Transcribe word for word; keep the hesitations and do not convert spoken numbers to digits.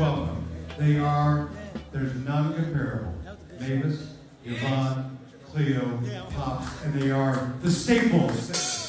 welcome. They are, there's none comparable. Mavis, Yvonne, Cleo, Pops, and they are the staples